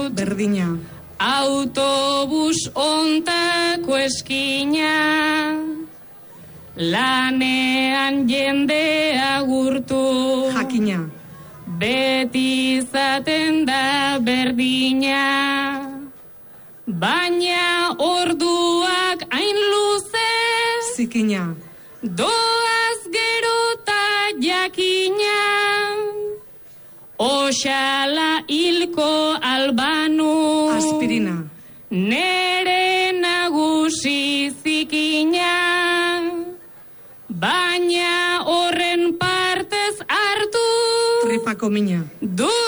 dut berdina. autobus ontako eskina, lanean jendea gurtu, Jakina. beti izaten da berdina, baina orduak hain luzez, Zikina. doaz gerota jakina, oxala hilko albanu, Aspirina. nere nagusi zikina, baina horren partez hartu, Tripako mina. du